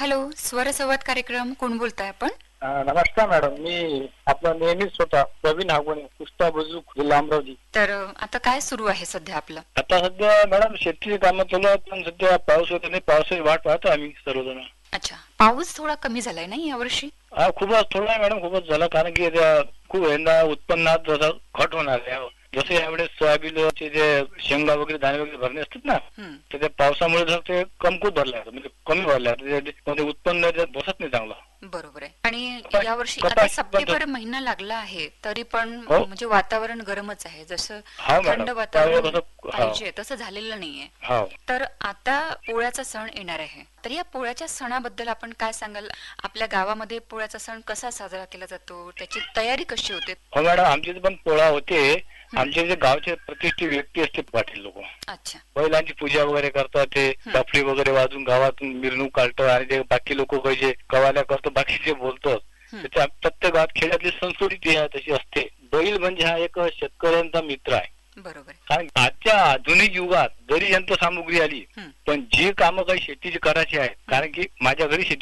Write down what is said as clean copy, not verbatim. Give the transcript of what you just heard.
Hello, स्वरसंवाद कार्यक्रम. कोण बोलताय आपण? नमस्कार मॅडम, मी आपला नेहमीच होता प्रवीण हागवणे, कुस्ता बुजुर्ग, जिल्हा अमरावती. तर आता काय सुरू आहे सध्या आपलं? आता सध्या मॅडम शेतीची कामं चालू आहेत, पण सध्या पाऊस होत नाही. पावसाची वाट पाहतो आम्ही सर्वजण. अच्छा, पाऊस थोडा कमी झालाय नाही यावर्षी? हा, खूपच थोडा आहे मॅडम, खूपच झाला. कारण की खूप यंदा उत्पन्नात जसा घट होणार आहे. जसे यावेळेस सोयाबीनचे जे शेंगा वगैरे दाणे वगैरे भरणे असतात ना, तर त्या पावसामुळे जर ते कमकुत भरले आहेत, म्हणजे कमी भरले आहेत, म्हणजे उत्पन्न बसत नाही चांगलं. बरोबर आहे. आणि यावर्षी आता कपाशी सप्टेंबर महिना लागला आहे तरी पण हो. म्हणजे वातावरण गरमच आहे. जसं हा मॅडम, थंड वातावरण हो पाहिजे तसं झालेलं नाहीये. हो. तर आता पोळ्याचा सण येणार आहे. तर या पोळ्याच्या सणाबद्दल आपण काय सांगाल? आपल्या गावामध्ये पोळ्याचा सण कसा साजरा केला जातो? त्याची तयारी कशी होते? हो मॅडम, आमच्या इथे पण पोळा होते. आमच्या इथे गावचे प्रतिष्ठित व्यक्ती असते, पाटील लोक. अच्छा. बैलांची पूजा वगैरे करतात, ते डफली वगैरे वाजून गावातून मिरवणूक काढतात आणि ते बाकी लोक कसे कवाल्या करतो, बाकीचे बोलतात. त्याच्या प्रत्येक गावात खेड्यातली संस्कृती ती आहे, तशी असते. बैल म्हणजे हा एक शेतकऱ्यांचा मित्र आहे. बरोबर. कारण आजच्या आधुनिक युगात जरी यंत्रसामुग्री आली, पण जी कामं काही शेतीची करायची आहेत, कारण की माझ्या घरी शेती